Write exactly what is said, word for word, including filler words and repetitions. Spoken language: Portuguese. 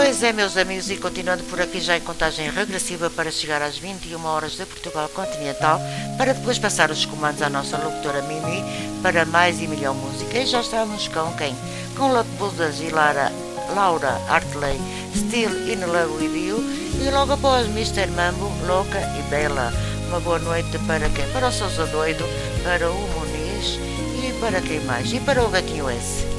Pois é, meus amigos, e continuando por aqui já em contagem regressiva para chegar às vinte e uma horas de Portugal Continental, para depois passar os comandos à nossa locutora Mimi para mais e melhor música. E já estamos com quem? Com Love Builders e Lara, Laura Hartley, Still in Love With You, e logo após mister Mambo, Louca e Bela. Uma boa noite para quem? Para o Sousa Doido, para o Muniz e para quem mais? E para o Gatinho S.